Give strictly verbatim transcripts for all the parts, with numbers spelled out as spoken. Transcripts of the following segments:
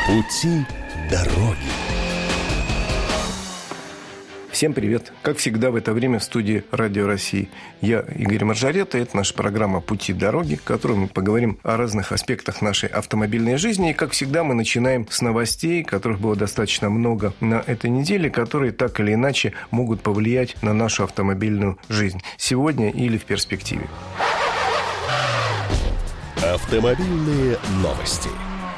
Пути дороги. Всем привет! Как всегда в это время в студии Радио России я, Игорь Маржарета, и это наша программа «Пути дороги», в которой мы поговорим о разных аспектах нашей автомобильной жизни. И, как всегда, мы начинаем с новостей, которых было достаточно много на этой неделе, которые так или иначе могут повлиять на нашу автомобильную жизнь сегодня или в перспективе. Автомобильные новости.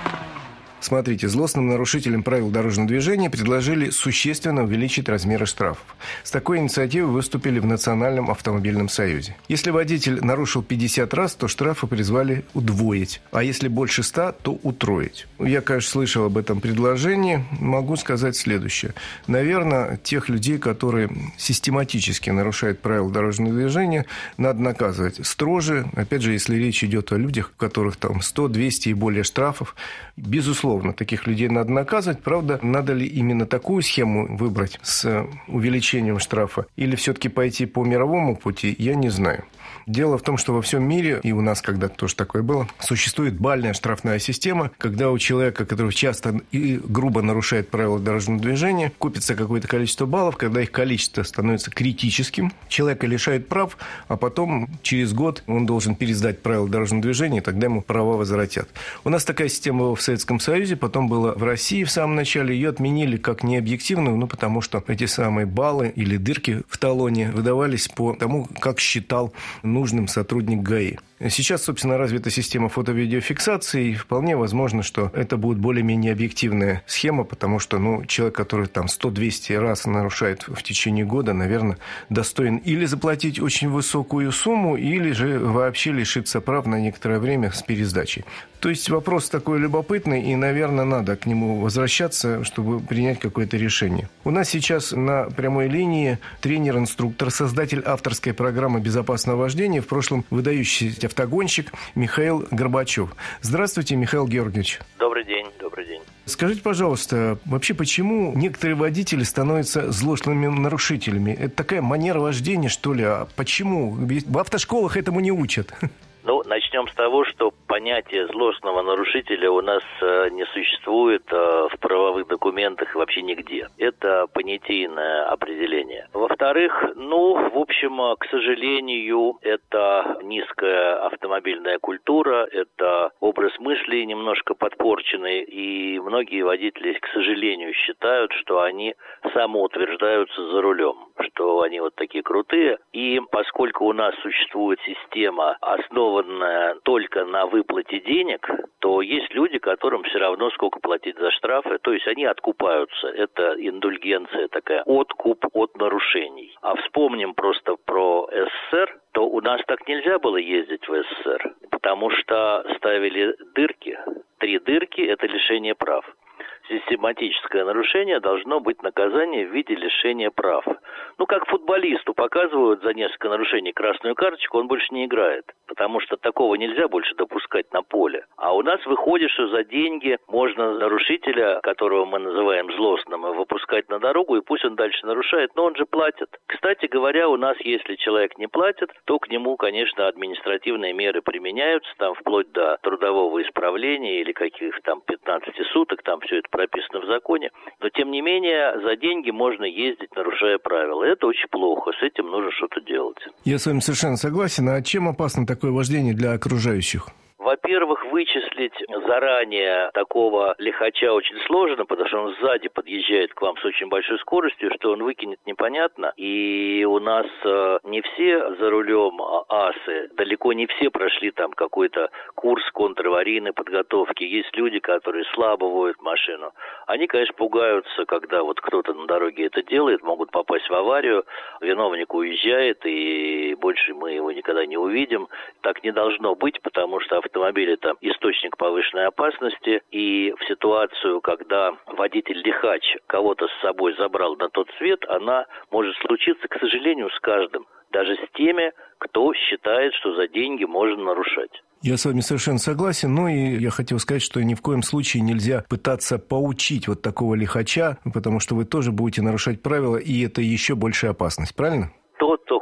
Смотрите, злостным нарушителям правил дорожного движения предложили существенно увеличить размеры штрафов. С такой инициативой выступили в Национальном автомобильном союзе. Если водитель нарушил пятьдесят раз, то штрафы призвали удвоить, а если больше ста, то утроить. Я, конечно, слышал об этом предложении. Могу сказать следующее. Наверное, тех людей, которые систематически нарушают правила дорожного движения, надо наказывать строже. Опять же, если речь идет о людях, у которых там сто, двести и более штрафов, безусловно, таких людей надо наказывать. Правда, надо ли именно такую схему выбрать с увеличением штрафа или все-таки пойти по мировому пути, я не знаю. Дело в том, что во всем мире, и у нас когда-то тоже такое было, существует бальная штрафная система, когда у человека, который часто и грубо нарушает правила дорожного движения, копится какое-то количество баллов, когда их количество становится критическим, человека лишают прав, а потом через год он должен пересдать правила дорожного движения, и тогда ему права возвратят. У нас такая система была в Советском Союзе, потом была в России в самом начале, ее отменили как необъективную, ну, потому что эти самые баллы или дырки в талоне выдавались по тому, как считал нужным сотрудник ГАИ. Сейчас, собственно, развита система фото-видеофиксации, и вполне возможно, что это будет более-менее объективная схема, потому что ну, человек, который там сто-двести раз нарушает в течение года, наверное, достоин или заплатить очень высокую сумму, или же вообще лишиться прав на некоторое время с пересдачей. То есть вопрос такой любопытный, и, наверное, надо к нему возвращаться, чтобы принять какое-то решение. У нас сейчас на прямой линии тренер-инструктор, создатель авторской программы безопасного вождения, в прошлом выдающийся автогонщик Михаил Горбачев. Здравствуйте, Михаил Георгиевич. Добрый день, добрый день. Скажите, пожалуйста, вообще почему некоторые водители становятся злостными нарушителями? Это такая манера вождения, что ли? А почему? Ведь в автошколах этому не учат. Ну, начнем с того, что понятие злостного нарушителя у нас э, не существует э, в правовых документах вообще нигде. Это понятийное определение. Во-вторых, ну, в общем, э, к сожалению, это низкая автомобильная культура, это образ мысли немножко подпорченный, и многие водители, к сожалению, считают, что они самоутверждаются за рулем, что они вот такие крутые. И поскольку у нас существует система, основанная только на выплате денег, то есть люди, которым все равно сколько платить за штрафы, то есть они откупаются. Это индульгенция такая, откуп от нарушений. А вспомним просто про СССР, то у нас так нельзя было ездить в СССР, потому что ставили дырки. Три дырки – это лишение прав. Систематическое нарушение должно быть наказание в виде лишения прав. Ну, как футболисту показывают за несколько нарушений красную карточку, он больше не играет, потому что такого нельзя больше допускать на поле. А у нас выходит, что за деньги можно нарушителя, которого мы называем злостным, выпускать на дорогу, и пусть он дальше нарушает, но он же платит. Кстати говоря, у нас, если человек не платит, то к нему, конечно, административные меры применяются, там вплоть до трудового исправления или каких-то там пятнадцати суток, там все это прописано в законе, но тем не менее за деньги можно ездить, нарушая правила. Это очень плохо, с этим нужно что-то делать. Я с вами совершенно согласен. А чем опасно такое вождение для окружающих? Во-первых, вычислить заранее такого лихача очень сложно, потому что он сзади подъезжает к вам с очень большой скоростью, что он выкинет непонятно. И у нас э, не все за рулем асы, далеко не все прошли там какой-то курс контраварийной подготовки. Есть люди, которые слабо водят машину. Они, конечно, пугаются, когда вот кто-то на дороге это делает, могут попасть в аварию, виновник уезжает, и больше мы его никогда не увидим. Так не должно быть, потому что автомобиль – это источник повышенной опасности, и в ситуацию, когда водитель-лихач кого-то с собой забрал на тот свет, она может случиться, к сожалению, с каждым, даже с теми, кто считает, что за деньги можно нарушать. Я с вами совершенно согласен, но и я хотел сказать, что ни в коем случае нельзя пытаться поучить вот такого лихача, потому что вы тоже будете нарушать правила, и это еще большая опасность, правильно? Тот, кто хочет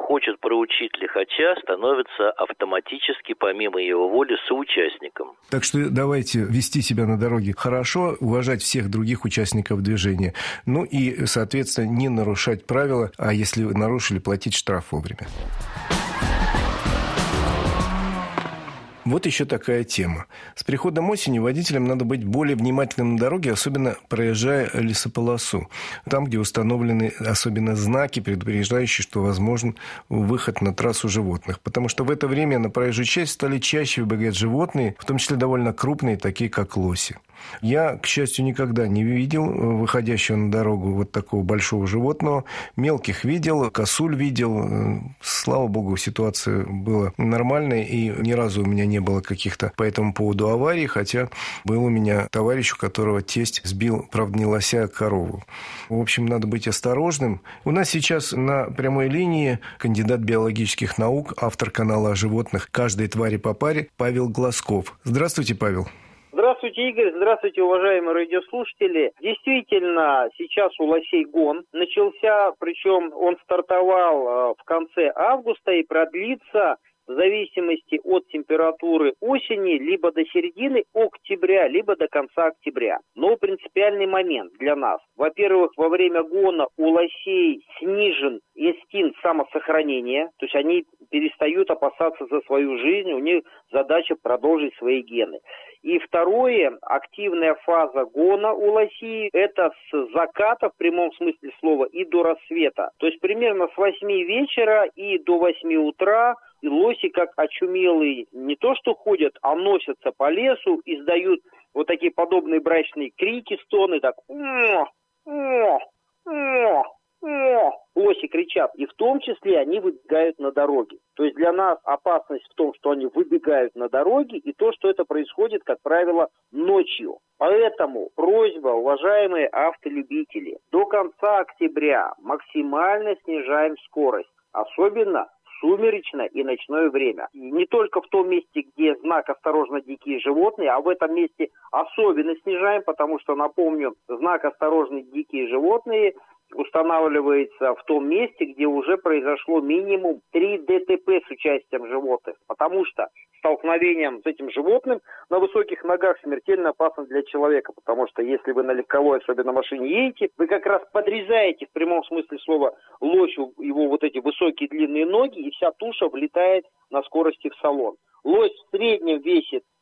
проучить лихача становится автоматически, помимо его воли, соучастником. Так что давайте вести себя на дороге хорошо, уважать всех других участников движения. Ну и, соответственно, не нарушать правила, а если вы нарушили, платить штраф вовремя. Вот еще такая тема. С приходом осени водителям надо быть более внимательным на дороге, особенно проезжая лесополосу. Там, где установлены особенно знаки, предупреждающие, что возможен выход на трассу животных. Потому что в это время на проезжую часть стали чаще выбегать животные, в том числе довольно крупные, такие как лоси. Я, к счастью, никогда не видел выходящего на дорогу вот такого большого животного. Мелких видел, косуль видел. Слава богу, ситуация была нормальная, и ни разу у меня не было каких-то по этому поводу аварий, хотя был у меня товарищ, у которого тесть сбил, правда, не лося, а корову. В общем, надо быть осторожным. У нас сейчас на прямой линии кандидат биологических наук, автор канала о животных «Каждой твари по паре» Павел Глазков. Здравствуйте, Павел. Здравствуйте, Игорь. Здравствуйте, уважаемые радиослушатели. Действительно, сейчас у лосей гон начался, причем он стартовал в конце августа и продлится в зависимости от температуры осени либо до середины октября, либо до конца октября. Но принципиальный момент для нас. Во-первых, во время гона у лосей снижен инстинкт самосохранения, то есть они перестают опасаться за свою жизнь, у них задача продолжить свои гены. И второе, активная фаза гона у лосей – это с заката, в прямом смысле слова, и до рассвета. То есть примерно с восьми вечера и до восьми утра лоси, как очумелые, не то что ходят, а носятся по лесу, издают вот такие подобные брачные крики, стоны, так «О! О! О! О!» Лоси кричат, и в том числе они выбегают на дороге. То есть для нас опасность в том, что они выбегают на дороге, и то, что это происходит, как правило, ночью. Поэтому просьба, уважаемые автолюбители, до конца октября максимально снижаем скорость, особенно в сумеречное и ночное время. И не только в том месте, где знак «Осторожно, дикие животные», а в этом месте особенно снижаем, потому что, напомню, знак «Осторожно, дикие животные» устанавливается в том месте, где уже произошло минимум три ДТП с участием животных, потому что столкновением с этим животным на высоких ногах смертельно опасно для человека, потому что если вы на легковой, особенно машине едете, вы как раз подрезаете в прямом смысле слова лосю его вот эти высокие длинные ноги, и вся туша влетает на скорости в салон. Лось в среднем весит